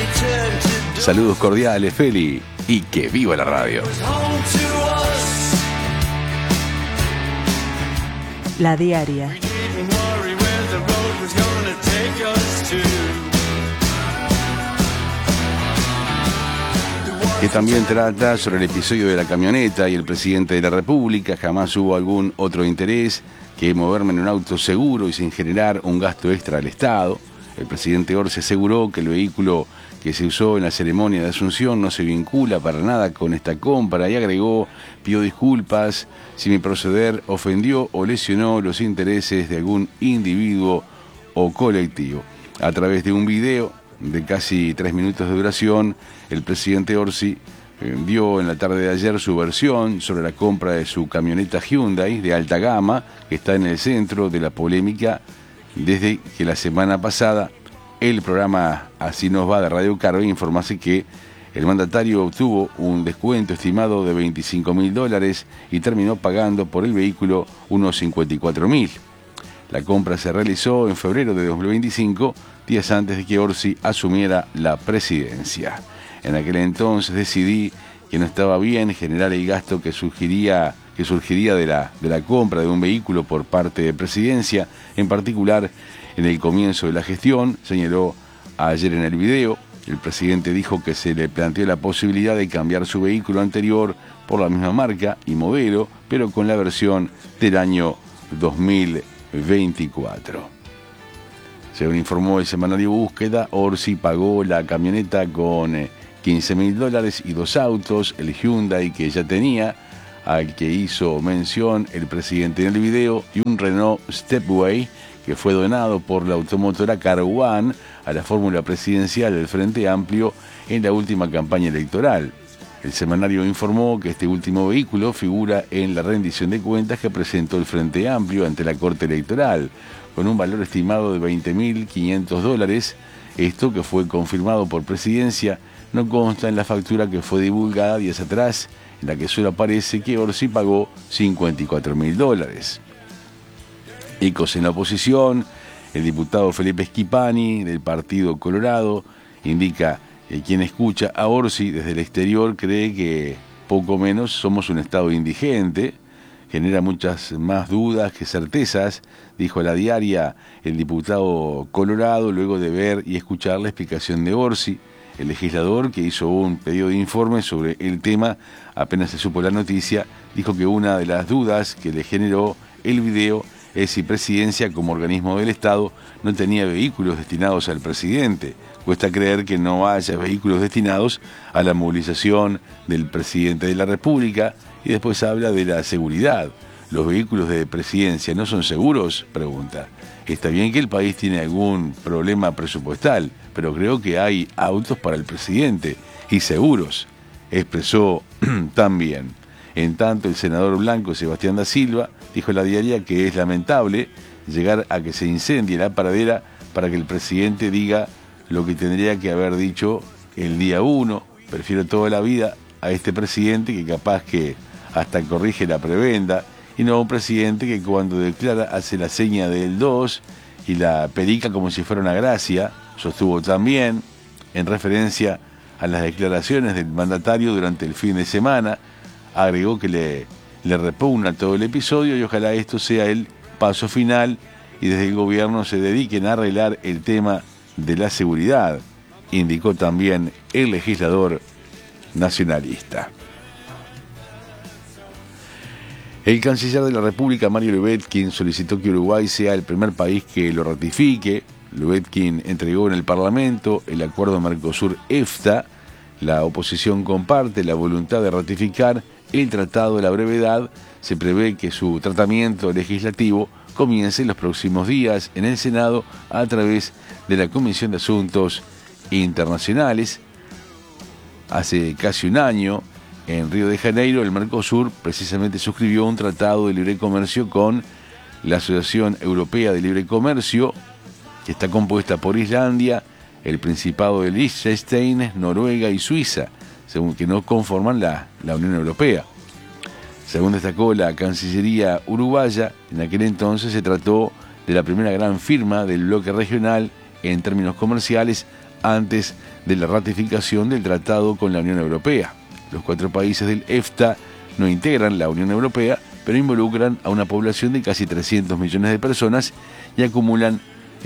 Saludos cordiales, Feli, y que viva la radio. La Diaria. Que también trata sobre el episodio de la camioneta y el presidente de la República. Jamás hubo algún otro interés que moverme en un auto seguro y sin generar un gasto extra al Estado. El presidente Orsi aseguró que el vehículo que se usó en la ceremonia de Asunción no se vincula para nada con esta compra y agregó: pido disculpas si mi proceder ofendió o lesionó los intereses de algún individuo o colectivo. A través de un video de casi 3 minutos de duración, el presidente Orsi dio en la tarde de ayer su versión sobre la compra de su camioneta Hyundai de alta gama, que está en el centro de la polémica desde que la semana pasada el programa Así Nos Va de Radio Carve informase que el mandatario obtuvo un descuento estimado de $25.000 y terminó pagando por el vehículo unos $54.000. La compra se realizó en febrero de 2025, días antes de que Orsi asumiera la presidencia. En aquel entonces decidí que no estaba bien generar el gasto que surgiría de la compra de un vehículo por parte de Presidencia, en particular en el comienzo de la gestión, señaló ayer en el video. El presidente dijo que se le planteó la posibilidad de cambiar su vehículo anterior por la misma marca y modelo, pero con la versión del año 2024. Según informó el semanario Búsqueda, Orsi pagó la camioneta con $15.000 y 2 autos, el Hyundai que ya tenía, al que hizo mención el presidente en el video, y un Renault Stepway que fue donado por la automotora Car One a la fórmula presidencial del Frente Amplio en la última campaña electoral. El semanario informó que este último vehículo figura en la rendición de cuentas que presentó el Frente Amplio ante la Corte Electoral, con un valor estimado de $20.500. Esto, que fue confirmado por Presidencia, no consta en la factura que fue divulgada días atrás, en la que solo aparece que Orsi pagó $54.000. Ecos en la oposición, el diputado Felipe Schipani, del Partido Colorado, indica que quien escucha a Orsi desde el exterior cree que poco menos somos un Estado indigente. Genera muchas más dudas que certezas, dijo a La Diaria el diputado Colorado luego de ver y escuchar la explicación de Orsi. El legislador, que hizo un pedido de informe sobre el tema apenas se supo la noticia, dijo que una de las dudas que le generó el video es si Presidencia, como organismo del Estado, no tenía vehículos destinados al presidente. Cuesta creer que no haya vehículos destinados a la movilización del presidente de la República. Y después habla de la seguridad. ¿Los vehículos de Presidencia no son seguros?, pregunta. Está bien que el país tiene algún problema presupuestal, pero creo que hay autos para el presidente y seguros, expresó también. En tanto, el senador blanco Sebastián da Silva dijo a La Diaria que es lamentable llegar a que se incendie la paradera para que el presidente diga lo que tendría que haber dicho el día 1. Prefiero toda la vida a este presidente que capaz que hasta corrige la prebenda, y no a un presidente que cuando declara hace la seña del 2 y la perica como si fuera una gracia, sostuvo también, en referencia a las declaraciones del mandatario durante el fin de semana. Agregó que le repugna todo el episodio y ojalá esto sea el paso final y desde el gobierno se dediquen a arreglar el tema de la seguridad, indicó también el legislador nacionalista. El canciller de la República, Mario Lubetkin, solicitó que Uruguay sea el primer país que lo ratifique. Lubetkin entregó en el Parlamento el acuerdo Mercosur-EFTA. La oposición comparte la voluntad de ratificar el tratado de la brevedad. Se prevé que su tratamiento legislativo comience en los próximos días en el Senado a través de la Comisión de Asuntos Internacionales. Hace casi un año, en Río de Janeiro, el Mercosur precisamente suscribió un tratado de libre comercio con la Asociación Europea de Libre Comercio, que está compuesta por Islandia, el Principado de Liechtenstein, Noruega y Suiza, según que no conforman la Unión Europea. Según destacó la Cancillería uruguaya, en aquel entonces se trató de la primera gran firma del bloque regional en términos comerciales antes de la ratificación del tratado con la Unión Europea. Los 4 países del EFTA no integran la Unión Europea, pero involucran a una población de casi 300 millones de personas y acumulan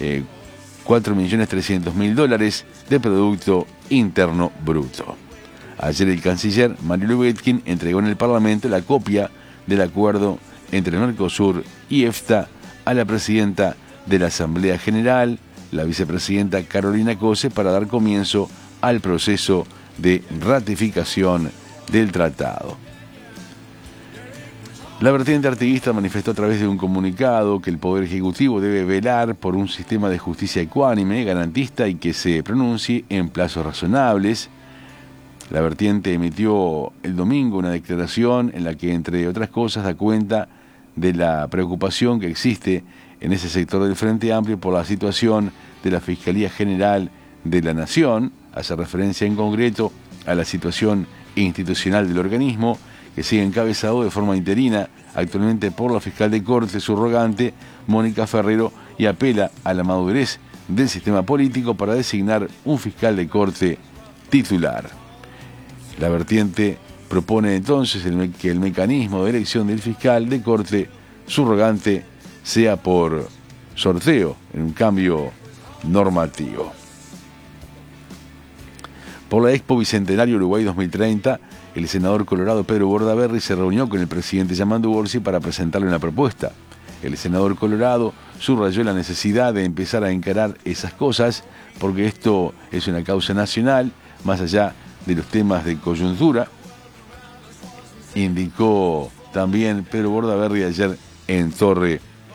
$4.300.000 de Producto Interno Bruto. Ayer el canciller Mario Lubetkin entregó en el Parlamento la copia del acuerdo entre Mercosur y EFTA a la presidenta de la Asamblea General, la vicepresidenta Carolina Cose, para dar comienzo al proceso de ratificación del tratado. La vertiente artiguista manifestó a través de un comunicado que el Poder Ejecutivo debe velar por un sistema de justicia ecuánime, garantista y que se pronuncie en plazos razonables. La vertiente emitió el domingo una declaración en la que, entre otras cosas, da cuenta de la preocupación que existe en ese sector del Frente Amplio por la situación de la Fiscalía General de la Nación. Hace referencia en concreto a la situación institucional del organismo, que sigue encabezado de forma interina actualmente por la fiscal de Corte subrogante Mónica Ferrero, y apela a la madurez del sistema político para designar un fiscal de Corte titular. La vertiente propone entonces que el mecanismo de elección del fiscal de Corte subrogante sea por sorteo, en un cambio normativo. Por la Expo Bicentenario Uruguay 2030, el senador colorado Pedro Bordaberry se reunió con el presidente Yamandu Orsi para presentarle una propuesta. El senador colorado subrayó la necesidad de empezar a encarar esas cosas, porque esto es una causa nacional, más allá de los temas de coyuntura, indicó también Pedro Bordaberry ayer en Torre